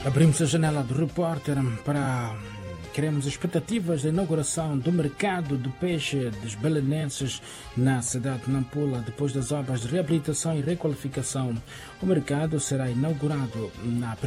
Abrimos a janela do repórter para queremos expectativas da inauguração do mercado do peixe dos belenenses na cidade de Nampula depois das obras de reabilitação e requalificação. O mercado será inaugurado na